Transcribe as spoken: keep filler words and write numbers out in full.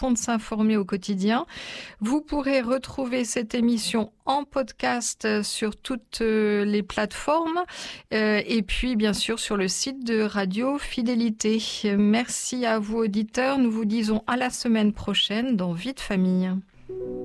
de s'informer au quotidien. Vous pourrez retrouver cette émission en podcast sur toutes les plateformes euh, et puis bien sûr sur le site de Radio Fidélité. Merci à vous auditeurs. Nous vous disons à la semaine prochaine dans Vie de famille.